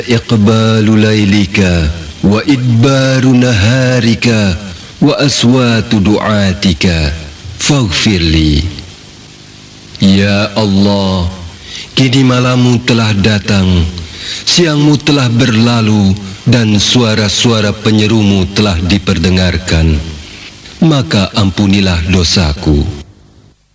iqbalu laylika wa idbaru naharika wa aswatu du'atika faghfirli. Ya Allah, kini malammu telah datang, siangmu telah berlalu, dan suara-suara penyerumu telah diperdengarkan. Maka ampunilah dosaku.